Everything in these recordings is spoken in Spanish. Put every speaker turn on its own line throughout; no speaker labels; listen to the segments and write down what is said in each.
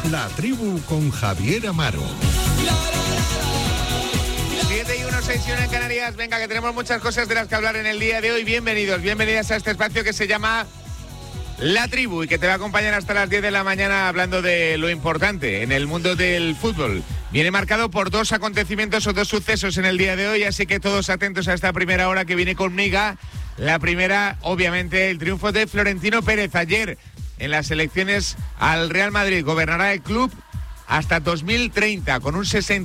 La Tribu con Javier Amaro.
7:01, 6:01 en Canarias. Venga, que tenemos muchas cosas de las que hablar en el día de hoy. Bienvenidas a este espacio que se llama La Tribu y que te va a acompañar hasta las 10 de la mañana hablando de lo importante en el mundo del fútbol. Viene marcado por dos acontecimientos o dos sucesos en el día de hoy, así que todos atentos a esta primera hora que viene conmigo. La primera, obviamente, el triunfo de Florentino Pérez ayer en las elecciones al Real Madrid. Gobernará el club hasta 2030 con un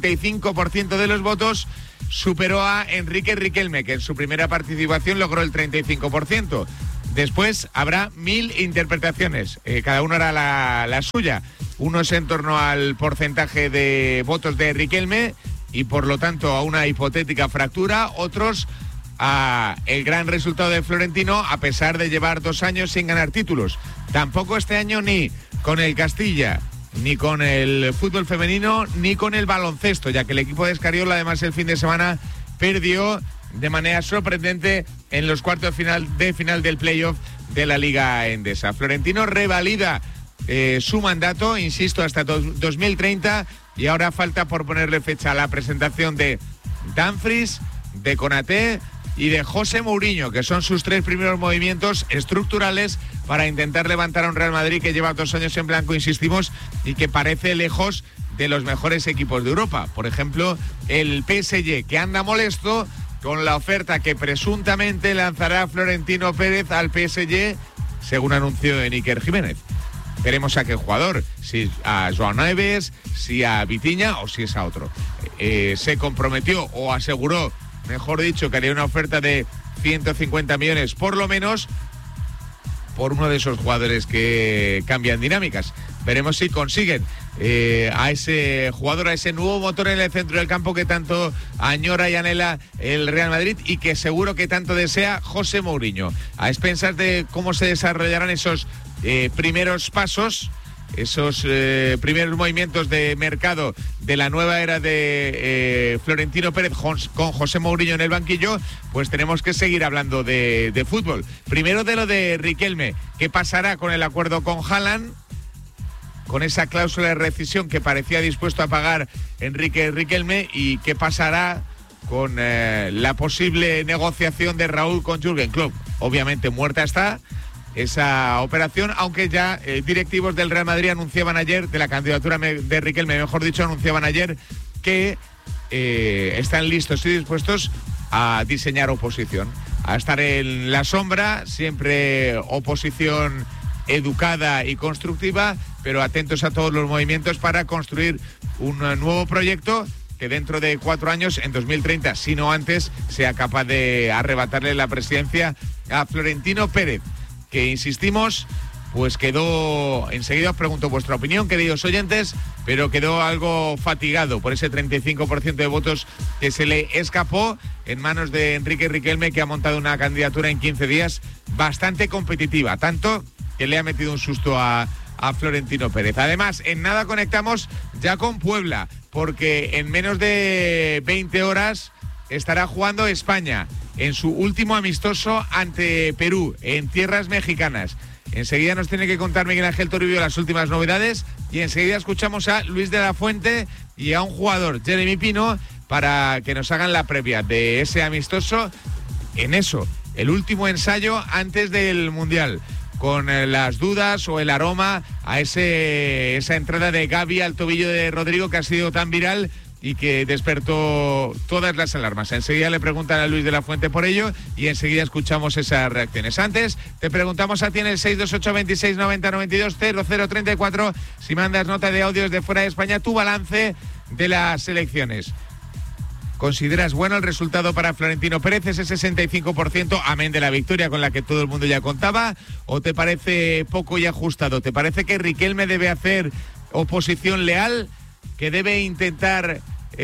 65% de los votos. Superó a Enrique Riquelme, que en su primera participación logró el 35%. Después habrá 1000 interpretaciones, cada una hará la suya. Unos en torno al porcentaje de votos de Riquelme y por lo tanto a una hipotética fractura, otros a el gran resultado de Florentino a pesar de llevar 2 años sin ganar títulos. Tampoco este año ni con el Castilla, ni con el fútbol femenino, ni con el baloncesto, ya que el equipo de Escariola además el fin de semana perdió de manera sorprendente en los cuartos de final del playoff de la Liga Endesa. Florentino revalida su mandato, insisto, hasta 2030 y ahora falta por ponerle fecha a la presentación de Dumfries, de Konaté y de José Mourinho, que son sus 3 primeros movimientos estructurales para intentar levantar a un Real Madrid que lleva 2 años en blanco, insistimos, y que parece lejos de los mejores equipos de Europa. Por ejemplo, el PSG, que anda molesto con la oferta que presuntamente lanzará Florentino Pérez al PSG, según anunció Iker Jiménez. Veremos a qué jugador, si a Joao Neves, si a Vitinha o si es a otro. Se comprometió o aseguró, mejor dicho, que haría una oferta de 150 millones por lo menos por uno de esos jugadores que cambian dinámicas. Veremos si consiguen a ese jugador, a ese nuevo motor en el centro del campo que tanto añora y anhela el Real Madrid y que seguro que tanto desea José Mourinho. A expensas de cómo se desarrollarán esos primeros pasos, esos primeros movimientos de mercado de la nueva era de Florentino Pérez con José Mourinho en el banquillo, pues tenemos que seguir hablando de fútbol. Primero de lo de Riquelme. ¿Qué pasará con el acuerdo con Haaland? Con esa cláusula de rescisión que parecía dispuesto a pagar Enrique Riquelme, y qué pasará con la posible negociación de Raúl con Jürgen Klopp. Obviamente muerta está esa operación, aunque ya directivos del Real Madrid anunciaban ayer, de la candidatura de Riquelme, mejor dicho, anunciaban ayer que están listos y dispuestos a diseñar oposición, a estar en la sombra, siempre oposición educada y constructiva, pero atentos a todos los movimientos para construir un nuevo proyecto que dentro de 4 años, en 2030, si no antes, sea capaz de arrebatarle la presidencia a Florentino Pérez, que insistimos, pues quedó, enseguida os pregunto vuestra opinión, queridos oyentes, pero quedó algo fatigado por ese 35% de votos que se le escapó en manos de Enrique Riquelme, que ha montado una candidatura en 15 días bastante competitiva, tanto que le ha metido un susto a Florentino Pérez. Además, en nada conectamos ya con Puebla, porque en menos de 20 horas estará jugando España en su último amistoso ante Perú, en tierras mexicanas. Enseguida nos tiene que contar Miguel Ángel Toribio las últimas novedades y enseguida escuchamos a Luis de la Fuente y a un jugador, Jeremy Pino, para que nos hagan la previa de ese amistoso, en eso, el último ensayo antes del Mundial, con las dudas o el aroma a esa entrada de Gavi al tobillo de Rodrigo, que ha sido tan viral y que despertó todas las alarmas. Enseguida le preguntan a Luis de la Fuente por ello y enseguida escuchamos esas reacciones. Antes, te preguntamos a ti en el 628 26 90 92 0034, si mandas nota de audio desde fuera de España, tu balance de las elecciones. ¿Consideras bueno el resultado para Florentino Pérez, ese 65%, amén de la victoria con la que todo el mundo ya contaba? ¿O te parece poco y ajustado? ¿Te parece que Riquelme debe hacer oposición leal, que debe intentar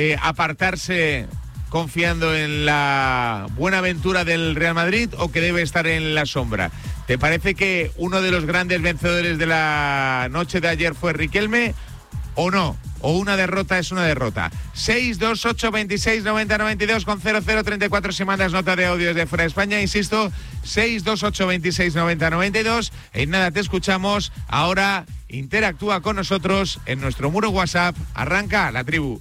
apartarse confiando en la buena aventura del Real Madrid, o que debe estar en la sombra? ¿Te parece que uno de los grandes vencedores de la noche de ayer fue Riquelme o no? ¿O una derrota es una derrota? 628 26 90 92 con 0034 si mandas nota de audio desde fuera de España. Insisto, 628 26 90 92. En nada te escuchamos. Ahora interactúa con nosotros en nuestro muro WhatsApp. Arranca La Tribu.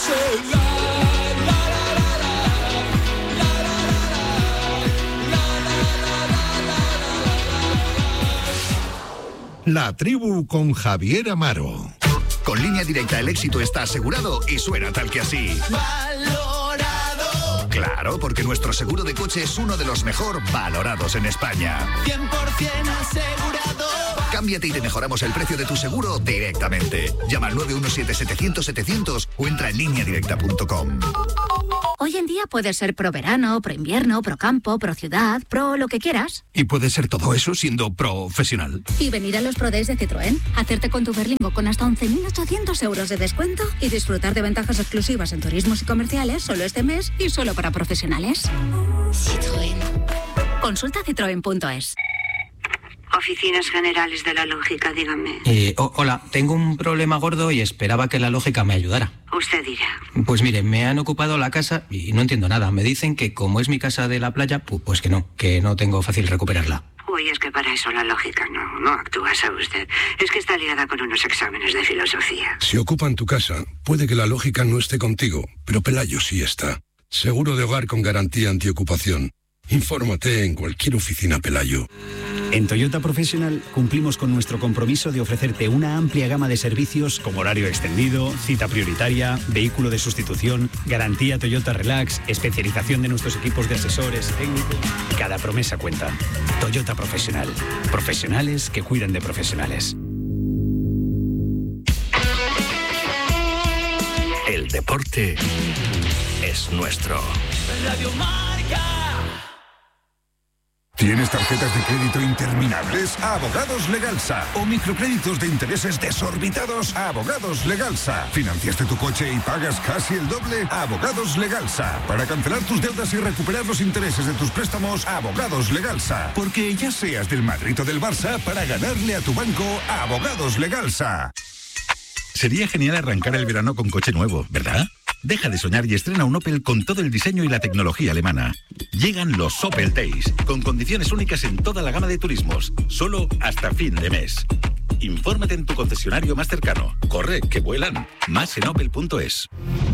La Tribu con Javier Amaro.
Con Línea Directa el éxito está asegurado y suena tal que así.
Valorado.
Claro, porque nuestro seguro de coche es uno de los mejor valorados en España.
100% asegurado.
Cámbiate y te mejoramos el precio de tu seguro directamente. Llama al 917-700-700 o entra en lineadirecta.com.
Hoy en día puedes ser pro verano, pro invierno, pro campo, pro ciudad, pro lo que quieras.
Y puedes ser todo eso siendo profesional.
Y venir a los Pro Days de Citroën, hacerte con tu Berlingo con hasta 11.800 euros de descuento y disfrutar de ventajas exclusivas en turismos y comerciales solo este mes y solo para profesionales. Citroën. Consulta citroen.es.
Oficinas Generales de la Lógica, dígame.
Hola, tengo un problema gordo y esperaba que la lógica me ayudara.
Usted dirá.
Pues mire, me han ocupado la casa y no entiendo nada. Me dicen que como es mi casa de la playa, pues que no tengo fácil recuperarla.
Uy, es que para eso la lógica no actúa, ¿sabe usted? Es que está liada con unos exámenes de filosofía.
Si ocupan tu casa, puede que la lógica no esté contigo, pero Pelayo sí está. Seguro de hogar con garantía antiocupación. Infórmate en cualquier oficina Pelayo.
En Toyota Professional cumplimos con nuestro compromiso de ofrecerte una amplia gama de servicios como horario extendido, cita prioritaria, vehículo de sustitución, garantía Toyota Relax, especialización de nuestros equipos de asesores técnicos. Cada promesa cuenta. Toyota Professional. Profesionales que cuidan de profesionales.
El deporte es nuestro.
Radio Marca.
¿Tienes tarjetas de crédito interminables? Abogados Legalsa. ¿O microcréditos de intereses desorbitados? Abogados Legalsa. ¿Financiaste tu coche y pagas casi el doble? Abogados Legalsa. Para cancelar tus deudas y recuperar los intereses de tus préstamos, Abogados Legalsa. Porque ya seas del Madrid o del Barça, para ganarle a tu banco, Abogados Legalsa.
Sería genial arrancar el verano con coche nuevo, ¿verdad? Deja de soñar y estrena un Opel con todo el diseño y la tecnología alemana. Llegan los Opel Days, con condiciones únicas en toda la gama de turismos, solo hasta fin de mes. Infórmate en tu concesionario más cercano. Corre, que vuelan. Más en opel.es.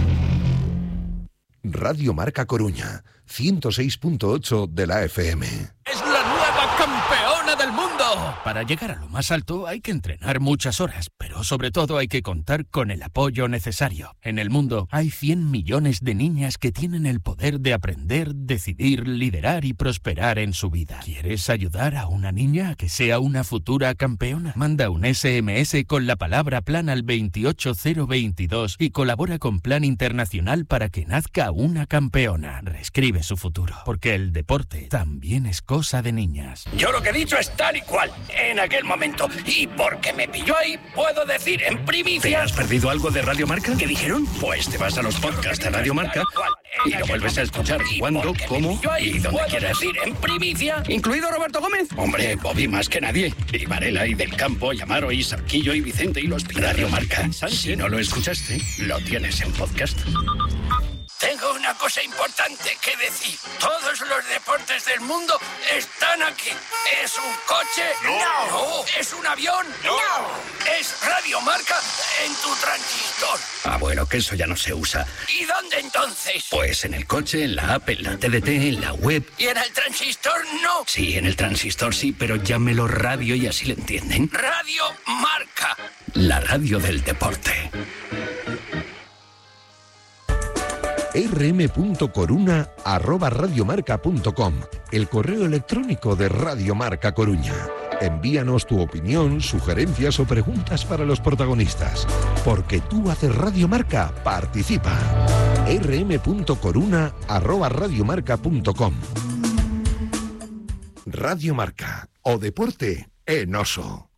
Radio Marca Coruña, 106.8 de la FM.
¡Es la nueva campeona del mundo! Para llegar a lo más alto hay que entrenar muchas horas, pero sobre todo hay que contar con el apoyo necesario. En el mundo hay 100 millones de niñas que tienen el poder de aprender, decidir, liderar y prosperar en su vida. ¿Quieres ayudar a una niña a que sea una futura campeona? Manda un SMS con la palabra plan al 28022 y colabora con Plan Internacional para que nazca una campeona. Reescribe su futuro, porque el deporte también es cosa de niñas.
Yo lo que he dicho es tal y cual, en aquel momento. Y porque me pilló ahí, puedo decir en primicia...
¿Te has perdido algo de Radio Marca? ¿Qué dijeron? Pues te vas a los podcasts de Radio Marca y lo vuelves a escuchar cuando, cómo y donde quieras.
Decir en primicia, incluido Roberto Gómez.
Hombre, Bobby más que nadie. Y Varela, y Del Campo, y Amaro, y Sarquillo, y Vicente, y los Radio Marca. Si no lo escuchaste, lo tienes en podcast.
Tengo una cosa importante que decir. Todos los deportes del mundo están aquí. ¿Es un coche? No. ¿Es un avión? No. ¿Es Radio Marca en tu transistor?
Ah, bueno, que eso ya no se usa.
¿Y dónde entonces?
Pues en el coche, en la app, en la TDT, en la web.
¿Y en el transistor no?
Sí, en el transistor sí, pero llámelo radio y así le entienden.
Radio Marca.
La radio del deporte.
rm.coruna@radiomarca.com, el correo electrónico de Radio Marca Coruña. Envíanos tu opinión, sugerencias o preguntas para los protagonistas. Porque tú haces Radio Marca, participa. rm.coruna@radiomarca.com. Radio Marca, o deporte en oso.